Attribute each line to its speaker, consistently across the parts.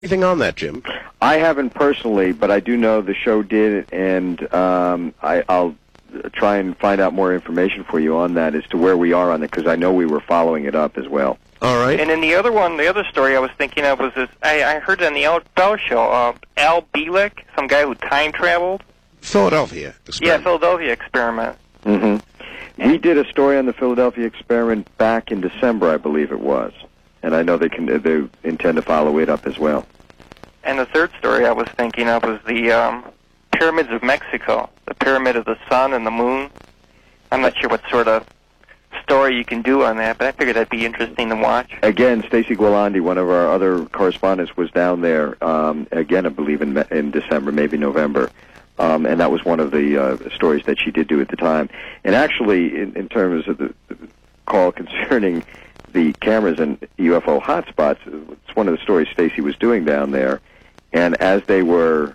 Speaker 1: Anything on that, Jim?
Speaker 2: I haven't personally, but I do know the show did, and I'll try and find out more information for you on that as to where we are on it, because I know we were following it up as well.
Speaker 1: All right.
Speaker 3: And then the other story I was thinking of was this. I heard it on the Al Bell show. Al Bielek, some guy who time traveled.
Speaker 1: Philadelphia experiment.
Speaker 3: Yeah, Philadelphia experiment.
Speaker 2: Mm-hmm. We did a story on the Philadelphia experiment back in December, I believe it was, and I know they intend to follow it up as well.
Speaker 3: And the third story I was thinking of was the pyramids of Mexico, the pyramid of the sun and the moon. I'm not sure what sort of story you can do on that, but I figured that'd be interesting to watch.
Speaker 2: Again, Stacy Gualandi, one of our other correspondents, was down there, again, I believe in December, maybe November, and that was one of the stories that she did do at the time. And actually, in terms of the call concerning the cameras and UFO hotspots, it's one of the stories Stacy was doing down there, and as they were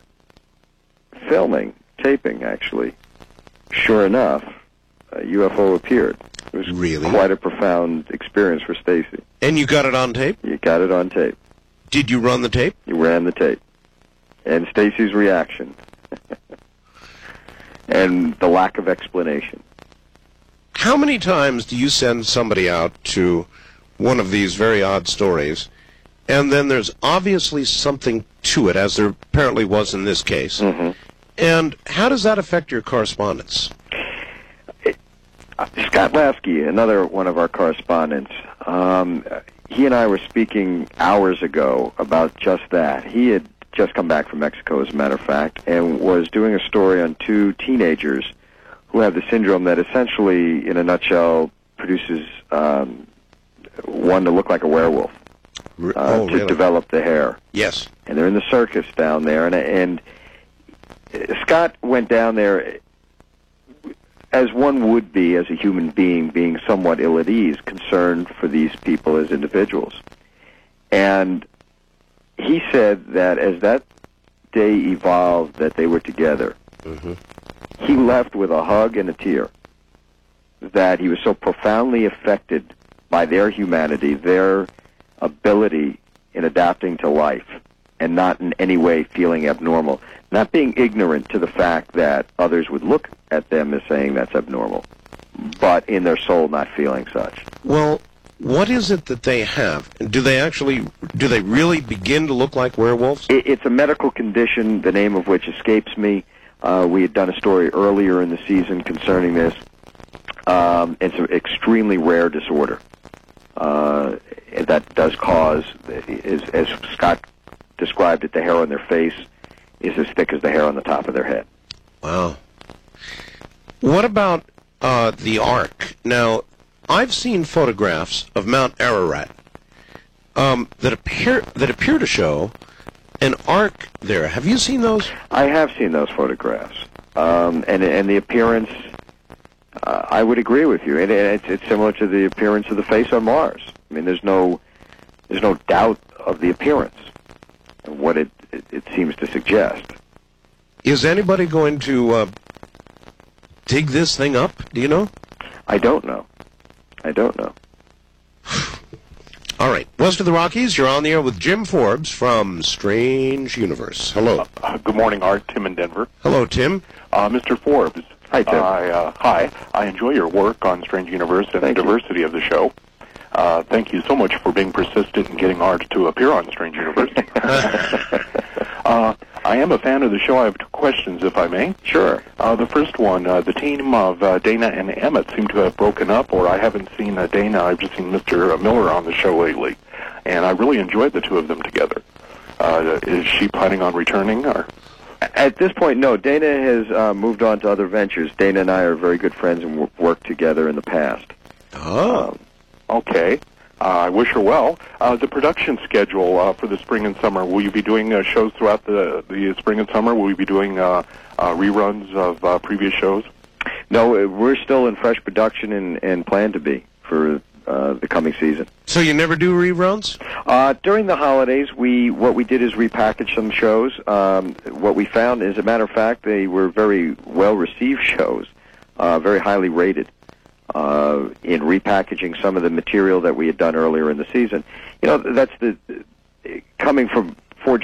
Speaker 2: taping, actually, sure enough, a UFO appeared. It was
Speaker 1: really
Speaker 2: quite a profound experience for Stacy.
Speaker 1: And you got it on tape?
Speaker 2: You got it on tape.
Speaker 1: Did you run the tape?
Speaker 2: You ran the tape. And Stacy's reaction. And the lack of explanation.
Speaker 1: How many times do you send somebody out to one of these very odd stories, and then there's obviously something to it, as there apparently was in this case, and how does that affect your correspondence?
Speaker 2: Scott Lasky, another one of our correspondents, he and I were speaking hours ago about just that. He had just come back from Mexico, as a matter of fact, and was doing a story on two teenagers who have the syndrome that essentially, in a nutshell, produces one to look like a werewolf,
Speaker 1: really?
Speaker 2: to develop the hair.
Speaker 1: Yes.
Speaker 2: And they're in the circus down there, and Scott went down there as one would be as a human being somewhat ill at ease, concerned for these people as individuals. And he said that as that day evolved, that they were together, he left with a hug and a tear, that he was so profoundly affected by their humanity, their ability in adapting to life, and not in any way feeling abnormal, not being ignorant to the fact that others would look at them as saying that's abnormal, but in their soul not feeling such.
Speaker 1: Well, what is it that they have? Do they really begin to look like werewolves?
Speaker 2: It's a medical condition, the name of which escapes me. We had done a story earlier in the season concerning this. It's an extremely rare disorder that does cause, as Scott described it, the hair on their face is as thick as the hair on the top of their head.
Speaker 1: Wow. What about the Ark? Now, I've seen photographs of Mount Ararat that appear to show an ark there. Have you seen those? I
Speaker 2: have seen those photographs, and the appearance. I would agree with you. It's similar to the appearance of the face on Mars. I mean, there's no doubt of the appearance and what it seems to suggest.
Speaker 1: Is anybody going to dig this thing up? Do you know?
Speaker 2: I don't know.
Speaker 1: All right. West of the Rockies, you're on the air with Jim Forbes from Strange Universe. Hello.
Speaker 4: Good morning, Art. Tim in Denver.
Speaker 1: Hello, Tim.
Speaker 4: Mr. Forbes.
Speaker 2: Hi, Tim.
Speaker 4: Hi. I enjoy your work on Strange Universe and the diversity of the show. Thank you so much for being persistent in getting Art to appear on Strange Universe. I am a fan of the show. I have two questions, if I may.
Speaker 2: Sure.
Speaker 4: The first one, the team of Dana and Emmett seem to have broken up, or I haven't seen Dana. I've just seen Mr. Miller on the show lately, and I really enjoyed the two of them together. Is she planning on returning, or?
Speaker 2: At this point, no. Dana has moved on to other ventures. Dana and I are very good friends and worked together in the past.
Speaker 1: Oh.
Speaker 4: Okay. I wish her well. The production schedule for the spring and summer, will you be doing shows throughout the spring and summer? Will you be doing reruns of previous shows?
Speaker 2: No, we're still in fresh production and plan to be for the coming season.
Speaker 1: So you never do reruns?
Speaker 2: During the holidays, what we did is repackage some shows. What we found, as a matter of fact, they were very well-received shows, very highly rated. In repackaging some of the material that we had done earlier in the season. You know, that's coming from